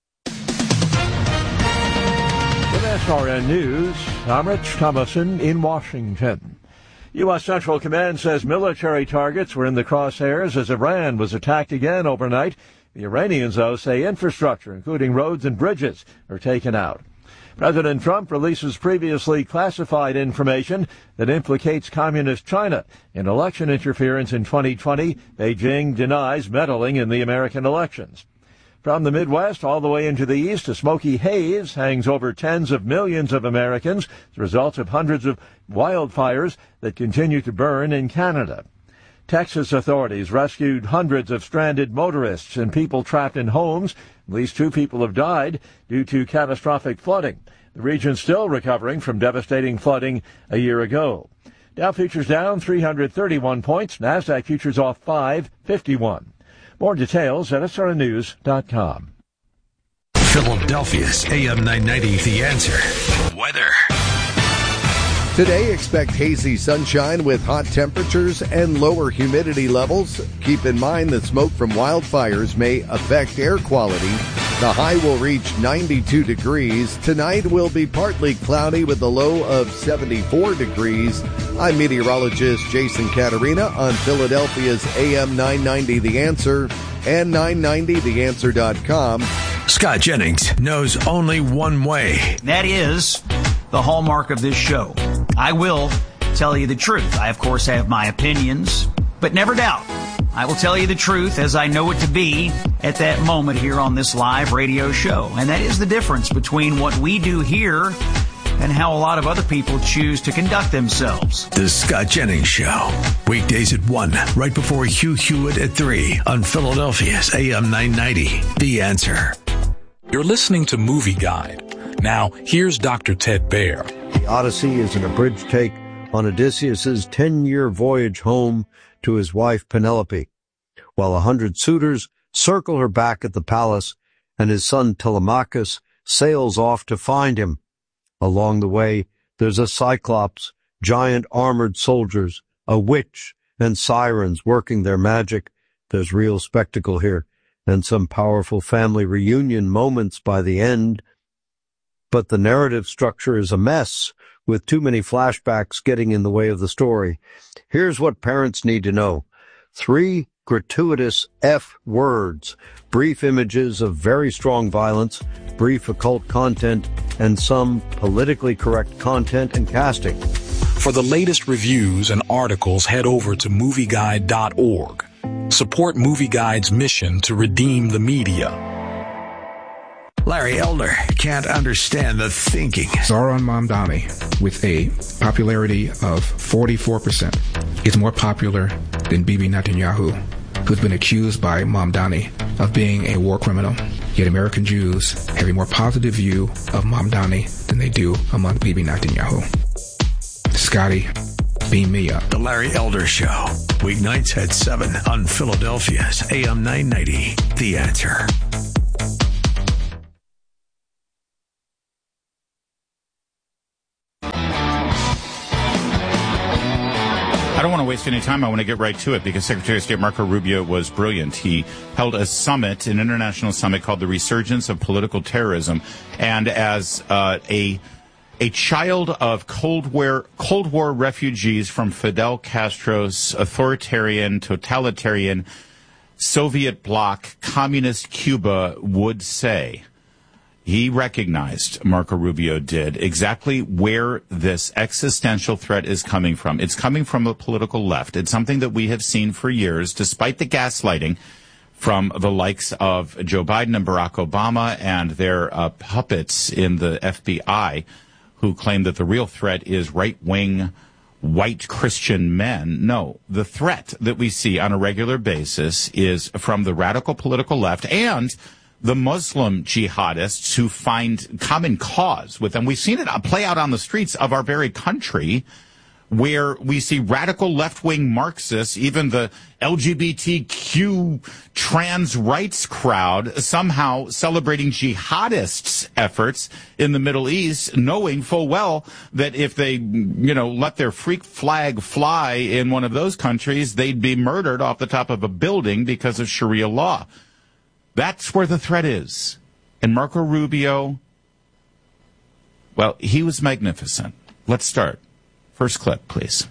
With S R N News, I'm Rich Thomason in Washington. U S Central Command says military targets were in the crosshairs as Iran was attacked again overnight. The Iranians, though, say infrastructure, including roads and bridges, are taken out. President Trump releases previously classified information that implicates Communist China in election interference in twenty twenty. Beijing denies meddling in the American elections. From the Midwest all the way into the East, a smoky haze hangs over tens of millions of Americans as a result of hundreds of wildfires that continue to burn in Canada. Texas authorities rescued hundreds of stranded motorists and people trapped in homes. At least two people have died due to catastrophic flooding. The region still recovering from devastating flooding a year ago. Dow futures down three hundred thirty-one points. NASDAQ futures off five fifty-one. More details at S R N news dot com. Philadelphia's A M nine ninety, The Answer. Weather. Today, expect hazy sunshine with hot temperatures and lower humidity levels. Keep in mind that smoke from wildfires may affect air quality. The high will reach ninety-two degrees. Tonight will be partly cloudy with a low of seventy-four degrees. I'm meteorologist Jason Caterina on Philadelphia's A M nine ninety The Answer and nine ninety the answer dot com. Scott Jennings knows only one way. That is the hallmark of this show. I will tell you the truth. I, of course, have my opinions, but never doubt. I will tell you the truth as I know it to be at that moment here on this live radio show. And that is the difference between what we do here and how a lot of other people choose to conduct themselves. The Scott Jennings Show. Weekdays at one, right before Hugh Hewitt at three on Philadelphia's A M nine ninety. The Answer. You're listening to Movie Guide. Now, here's Doctor Ted Baer. The Odyssey is an abridged take on Odysseus' ten-year voyage home to his wife Penelope, while a hundred suitors circle her back at the palace, and his son Telemachus sails off to find him. Along the way, there's a Cyclops, giant armored soldiers, a witch, and sirens working their magic. There's real spectacle here, and some powerful family reunion moments by the end. But the narrative structure is a mess, with too many flashbacks getting in the way of the story. Here's what parents need to know. Three gratuitous F words, brief images of very strong violence, brief occult content, and some politically correct content and casting. For the latest reviews and articles, head over to movie guide dot org. Support Movie Guide's mission to redeem the media. Larry Elder can't understand the thinking. Zohran Mamdani, with a popularity of forty-four percent, is more popular than Bibi Netanyahu, who's been accused by Mamdani of being a war criminal. Yet American Jews have a more positive view of Mamdani than they do among Bibi Netanyahu. Scotty, beam me up. The Larry Elder Show. Weeknights at seven on Philadelphia's A M nine ninety. The Answer. I don't want to waste any time. I want to get right to it because Secretary of State Marco Rubio was brilliant. He held a summit, an international summit called the Resurgence of Political Terrorism. And as uh, a a child of Cold War, Cold War refugees from Fidel Castro's authoritarian, totalitarian Soviet bloc, communist Cuba would say, he recognized, Marco Rubio did, exactly where this existential threat is coming from. It's coming from the political left. It's something that we have seen for years, despite the gaslighting from the likes of Joe Biden and Barack Obama and their uh, puppets in the F B I, who claim that the real threat is right-wing white Christian men. No, the threat that we see on a regular basis is from the radical political left and the Muslim jihadists who find common cause with them. We've seen it play out on the streets of our very country, where we see radical left-wing Marxists, even the L G B T Q trans rights crowd, somehow celebrating jihadists' efforts in the Middle East, knowing full well that if they, you know, let their freak flag fly in one of those countries, they'd be murdered off the top of a building because of Sharia law. That's where the threat is. And Marco Rubio, well, he was magnificent. Let's start. First clip, please.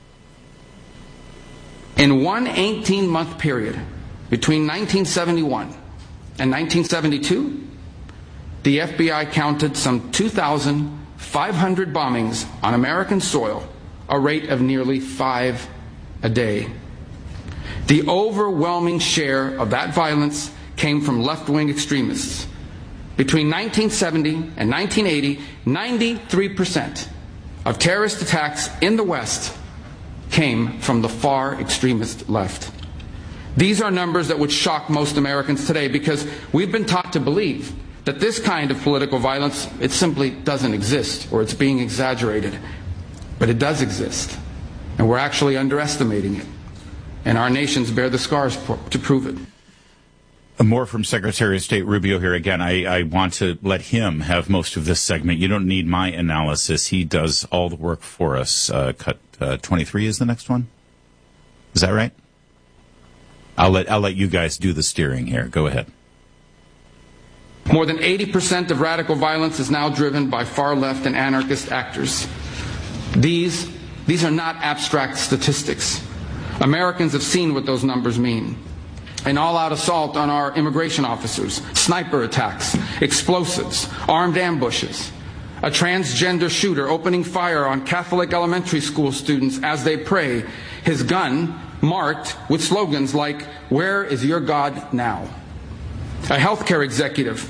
In one eighteen-month period between nineteen seventy-one and nineteen seventy-two, the F B I counted some two thousand five hundred bombings on American soil, a rate of nearly five a day. The overwhelming share of that violence came from left-wing extremists. Between nineteen seventy and nineteen eighty, ninety-three percent of terrorist attacks in the West came from the far extremist left. These are numbers that would shock most Americans today because we've been taught to believe that this kind of political violence, it simply doesn't exist or it's being exaggerated. But it does exist, and we're actually underestimating it. And our nations bear the scars to prove it. More from Secretary of State Rubio here again. I, I want to let him have most of this segment. You don't need my analysis. He does all the work for us. Uh, cut uh, twenty-three is the next one. Is that right? I'll let I'll let you guys do the steering here. Go ahead. More than eighty percent of radical violence is now driven by far left and anarchist actors. These these are not abstract statistics. Americans have seen what those numbers mean. An all-out assault on our immigration officers, sniper attacks, explosives, armed ambushes, a transgender shooter opening fire on Catholic elementary school students as they pray, his gun marked with slogans like, "Where is your God now?" A healthcare executive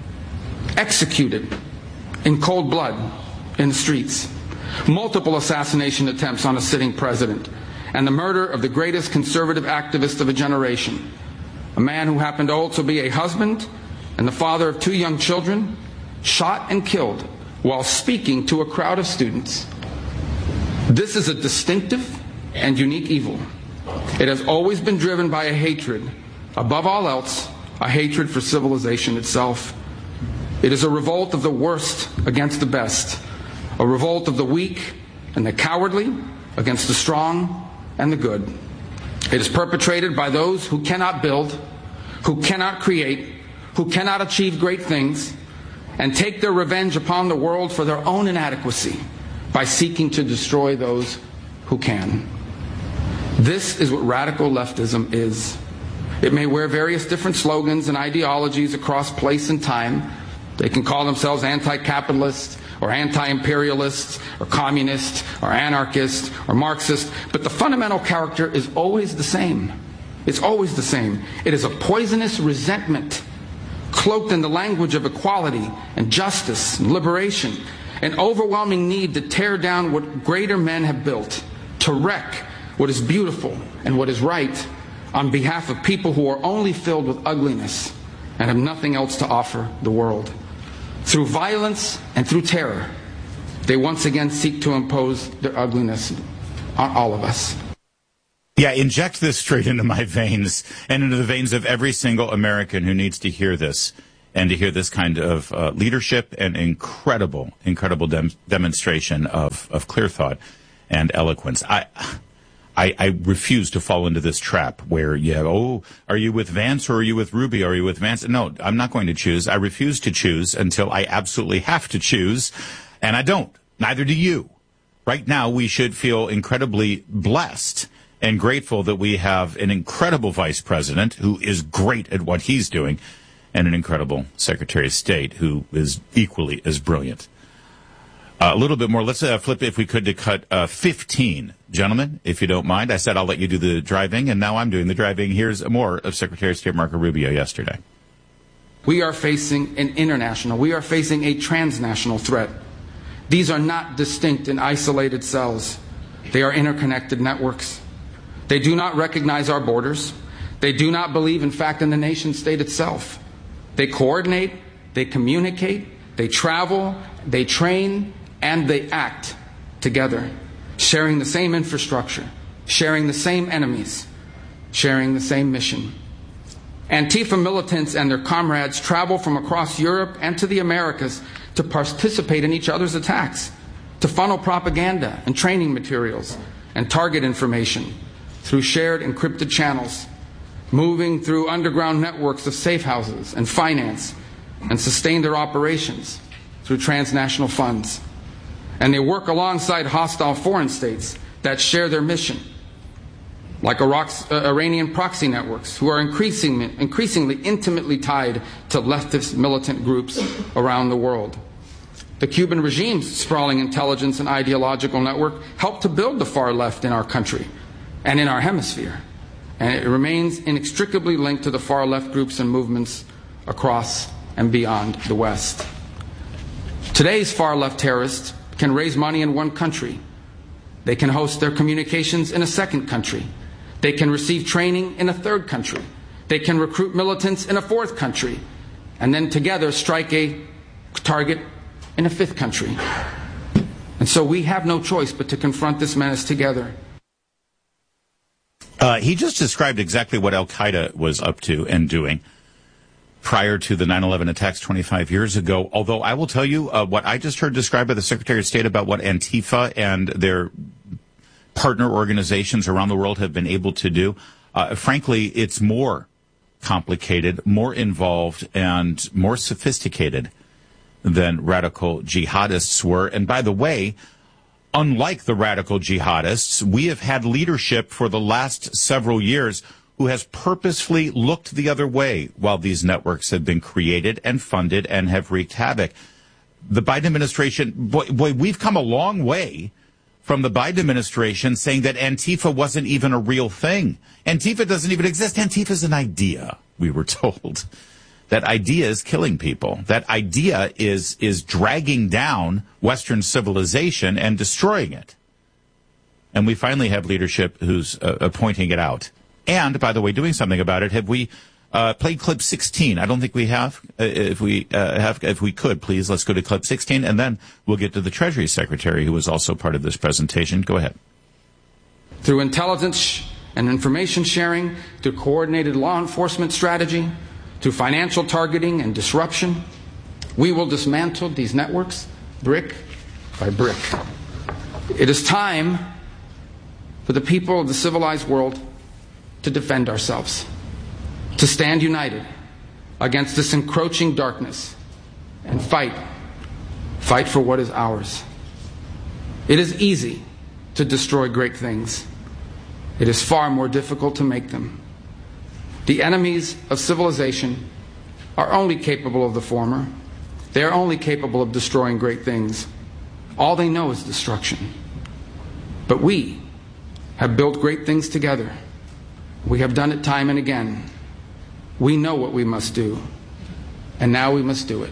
executed in cold blood in the streets. Multiple assassination attempts on a sitting president. And the murder of the greatest conservative activist of a generation, a man who happened to also be a husband and the father of two young children, shot and killed while speaking to a crowd of students. This is a distinctive and unique evil. It has always been driven by a hatred, above all else, a hatred for civilization itself. It is a revolt of the worst against the best, a revolt of the weak and the cowardly against the strong and the good. It is perpetrated by those who cannot build, who cannot create, who cannot achieve great things, and take their revenge upon the world for their own inadequacy by seeking to destroy those who can. This is what radical leftism is. It may wear various different slogans and ideologies across place and time. They can call themselves anti-capitalist, or anti-imperialists, or communists, or anarchists, or Marxists, but the fundamental character is always the same. It's always the same. It is a poisonous resentment, cloaked in the language of equality and justice and liberation, an overwhelming need to tear down what greater men have built, to wreck what is beautiful and what is right on behalf of people who are only filled with ugliness and have nothing else to offer the world. Through violence and through terror, they once again seek to impose their ugliness on all of us. Yeah, inject this straight into my veins and into the veins of every single American who needs to hear this and to hear this kind of uh, leadership and incredible, incredible dem- demonstration of, of clear thought and eloquence. I, I, I refuse to fall into this trap where, yeah, oh, are you with Vance or are you with Rubio? Are you with Vance? No, I'm not going to choose. I refuse to choose until I absolutely have to choose, and I don't. Neither do you. Right now, we should feel incredibly blessed and grateful that we have an incredible vice president who is great at what he's doing and an incredible Secretary of State who is equally as brilliant. Uh, a little bit more. Let's uh, flip, if we could, to cut uh, fifteen. Gentlemen, if you don't mind. I said I'll let you do the driving, and now I'm doing the driving. Here's more of Secretary of State Marco Rubio yesterday. We are facing an international, we are facing a transnational threat. These are not distinct and isolated cells. They are interconnected networks. They do not recognize our borders. They do not believe, in fact, in the nation state itself. They coordinate, they communicate, they travel, they train, and they act together, sharing the same infrastructure, sharing the same enemies, sharing the same mission. Antifa militants and their comrades travel from across Europe and to the Americas to participate in each other's attacks, to funnel propaganda and training materials and target information through shared encrypted channels, moving through underground networks of safe houses and finance, and sustain their operations through transnational funds. And they work alongside hostile foreign states that share their mission, like Iraq's, uh, Iranian proxy networks, who are increasingly, increasingly intimately tied to leftist militant groups around the world. The Cuban regime's sprawling intelligence and ideological network helped to build the far left in our country and in our hemisphere, and it remains inextricably linked to the far left groups and movements across and beyond the West. Today's far left terrorists can raise money in one country. They can host their communications in a second country. They can receive training in a third country. They can recruit militants in a fourth country, and then together strike a target in a fifth country. And so we have no choice but to confront this menace together. Uh, he just described exactly what Al-Qaeda was up to and doing prior to the nine eleven attacks twenty-five years ago. Although I will tell you uh, what I just heard described by the Secretary of State about what Antifa and their partner organizations around the world have been able to do. Uh, frankly, it's more complicated, more involved, and more sophisticated than radical jihadists were. And by the way, unlike the radical jihadists, we have had leadership for the last several years who has purposefully looked the other way while these networks have been created and funded and have wreaked havoc. The Biden administration, boy, boy, we've come a long way from the Biden administration saying that Antifa wasn't even a real thing. Antifa doesn't even exist. Antifa is an idea, we were told. That idea is killing people. That idea is is dragging down Western civilization and destroying it. And we finally have leadership who's uh, pointing it out. And, by the way, doing something about it. Have we uh, played clip sixteen? I don't think we have. Uh, if we uh, have, if we could, please, let's go to clip sixteen, and then we'll get to the Treasury Secretary, who was also part of this presentation. Go ahead. Through intelligence and information sharing, through coordinated law enforcement strategy, through financial targeting and disruption, we will dismantle these networks brick by brick. It is time for the people of the civilized world to defend ourselves, to stand united against this encroaching darkness and fight, fight for what is ours. It is easy to destroy great things. It is far more difficult to make them. The enemies of civilization are only capable of the former. They are only capable of destroying great things. All they know is destruction. But we have built great things together. We have done it time and again. We know what we must do, and now we must do it.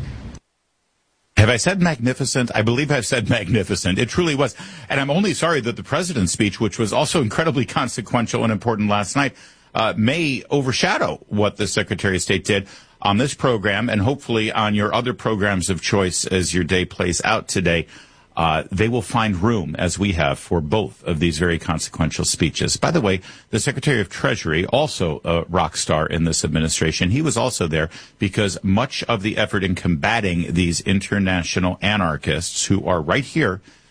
Have I said magnificent? I believe I've said magnificent. It truly was. And I'm only sorry that the president's speech, which was also incredibly consequential and important last night, uh, may overshadow what the Secretary of State did on this program and hopefully on your other programs of choice as your day plays out today. uh, they will find room, as we have, for both of these very consequential speeches. By the way, the Secretary of Treasury, also a rock star in this administration, he was also there because much of the effort in combating these international anarchists who are right here